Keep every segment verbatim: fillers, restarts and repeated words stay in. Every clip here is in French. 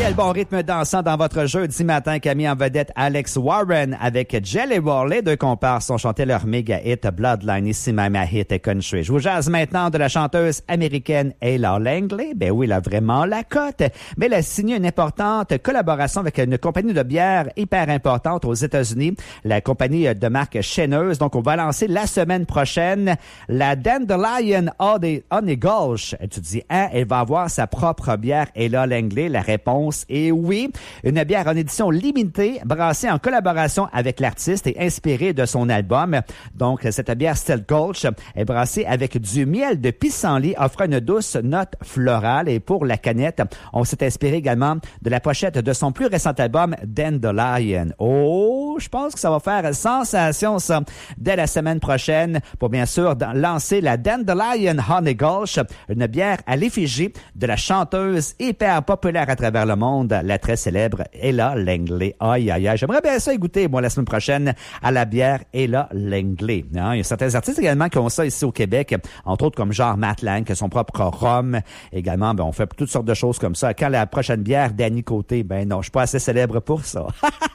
Quel bon rythme dansant dans votre jeudi matin qu'a mis en vedette Alex Warren avec Jelly Roll. Les deux comparses ont chanté leur méga hit Bloodline, ici même à Hit Country. Je vous jase maintenant de la chanteuse américaine Ella Langley. Ben oui, elle a vraiment la cote. Mais elle a signé une importante collaboration avec une compagnie de bière hyper importante aux États-Unis, la compagnie de marque Chêneuse. Donc, on va lancer la semaine prochaine la Dandelion Honey Gulch. Tu dis, hein, elle va avoir sa propre bière Ella Langley. La réponse est oui. Une bière en édition limitée, brassée en collaboration avec l'artiste et inspirée de son album. Donc, cette bière Still Gulch est brassée avec du miel de pissenlit, offrant une douce note florale. Et pour la canette, on s'est inspiré également de la pochette de son plus récent album, Dandelion. Oh, je pense que ça va faire sensation, ça, dès la semaine prochaine, pour bien sûr lancer la Dandelion Honey Gulch, une bière à l'effigie de la chanteuse hyper populaire à travers le monde, la très célèbre Ella Langley. Aïe, aïe, aïe. J'aimerais bien ça goûter, moi, la semaine prochaine, à la bière Ella Langley. Hein? Il y a certains artistes également qui ont ça ici au Québec, entre autres comme genre Matt Lang, qui a son propre rhum. Également, ben, on fait toutes sortes de choses comme ça. Quand la prochaine bière, Danny Côté, ben non, je suis pas assez célèbre pour ça.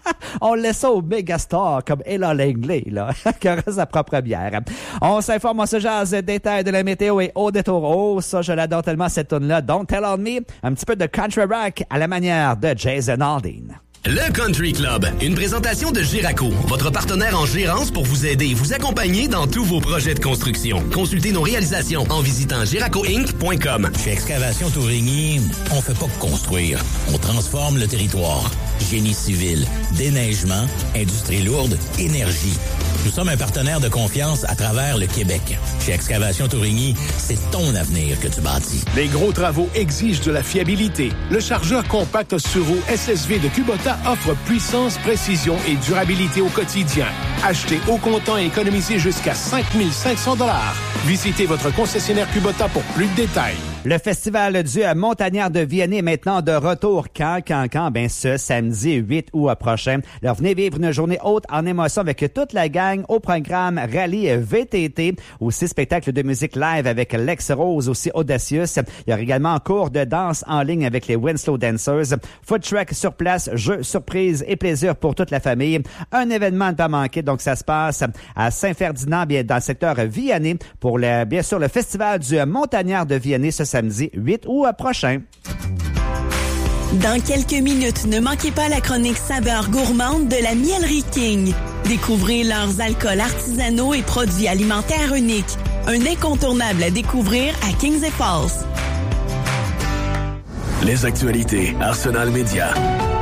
On laisse ça aux méga stars comme Ella Langley, là, qui aura sa propre bière. On s'informe, on se jase détails de la météo et au détour. Oh, ça, je l'adore tellement, cette tune-là. Don't Tell on Me. Un petit peu de country rock à la manière de Jason Aldean. Le Country Club, une présentation de Giraco, votre partenaire en gérance pour vous aider et vous accompagner dans tous vos projets de construction. Consultez nos réalisations en visitant giraco inc point com. Chez Excavation Tourigny, on fait pas que construire, on transforme le territoire. Génie civil, déneigement, industrie lourde, énergie. Nous sommes un partenaire de confiance à travers le Québec. Chez Excavation Tourigny, c'est ton avenir que tu bâtis. Les gros travaux exigent de la fiabilité. Le chargeur compact sur roue S S V de Kubota offre puissance, précision et durabilité au quotidien. Achetez au comptant et économisez jusqu'à cinq mille cinq cents dollars. Visitez votre concessionnaire Kubota pour plus de détails. Le Festival du Montagnard de Vianney est maintenant de retour. Quand, quand, quand? Ben, ce samedi huit août prochain. Alors, venez vivre une journée haute en émotion avec toute la gang au programme Rallye V T T. Aussi, spectacle de musique live avec Lex Rose, aussi Audacious. Il y aura également un cours de danse en ligne avec les Winslow Dancers. Food truck sur place, jeux, surprises et plaisir pour toute la famille. Un événement à ne pas manquer. Donc, ça se passe à Saint-Ferdinand, bien, dans le secteur Vianney, pour le, bien sûr, le Festival du Montagnard de Vianney ce samedi huit août prochain. Dans quelques minutes, ne manquez pas la chronique saveur gourmande de la Mielerie King. Découvrez leurs alcools artisanaux et produits alimentaires uniques. Un incontournable à découvrir à Kings et Falls. Les actualités Arsenal Média.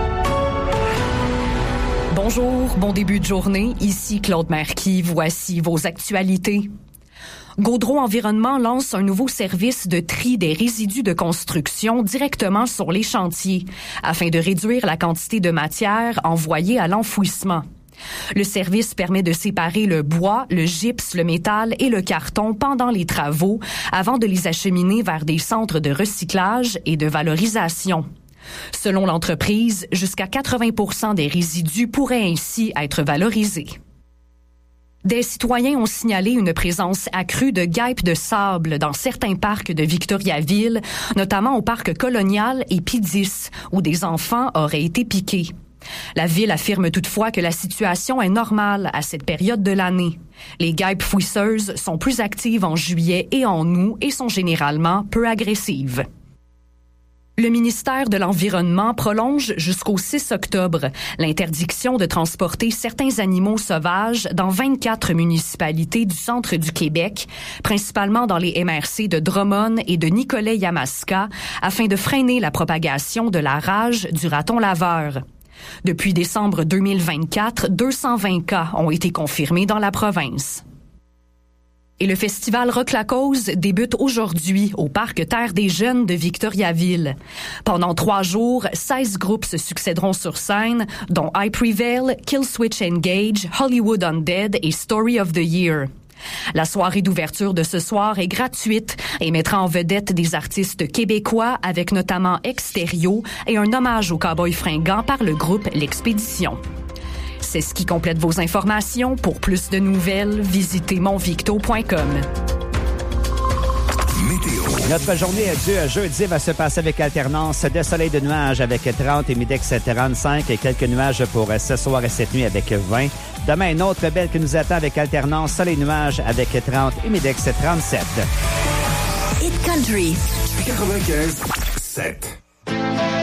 Bonjour, bon début de journée. Ici Claude Marquis. Voici vos actualités. Gaudreau Environnement lance un nouveau service de tri des résidus de construction directement sur les chantiers, afin de réduire la quantité de matière envoyée à l'enfouissement. Le service permet de séparer le bois, le gypse, le métal et le carton pendant les travaux, avant de les acheminer vers des centres de recyclage et de valorisation. Selon l'entreprise, jusqu'à quatre-vingts pour cent des résidus pourraient ainsi être valorisés. Des citoyens ont signalé une présence accrue de guêpes de sable dans certains parcs de Victoriaville, notamment au parc colonial et Pidis, où des enfants auraient été piqués. La ville affirme toutefois que la situation est normale à cette période de l'année. Les guêpes fouisseuses sont plus actives en juillet et en août et sont généralement peu agressives. Le ministère de l'Environnement prolonge jusqu'au six octobre l'interdiction de transporter certains animaux sauvages dans vingt-quatre municipalités du centre du Québec, principalement dans les M R C de Drummond et de Nicolet-Yamaska, afin de freiner la propagation de la rage du raton laveur. Depuis décembre deux mille vingt-quatre, deux cent vingt cas ont été confirmés dans la province. Et le festival Rock la Cause débute aujourd'hui au parc Terre des Jeunes de Victoriaville. Pendant trois jours, seize groupes se succéderont sur scène, dont I Prevail, Killswitch Engage, Hollywood Undead et Story of the Year. La soirée d'ouverture de ce soir est gratuite et mettra en vedette des artistes québécois avec notamment Extérieur et un hommage aux cowboys fringants par le groupe L'Expédition. C'est ce qui complète vos informations. Pour plus de nouvelles, visitez monvicto point com. Météo. Notre journée du jeudi va se passer avec alternance de soleil de nuages avec trente et Midex trente-cinq et quelques nuages pour ce soir et cette nuit avec vingt. Demain, une autre belle qui nous attend avec alternance soleil-nuages avec trente et Midex trente-sept. Hit Country. quatre-vingt-quinze sept.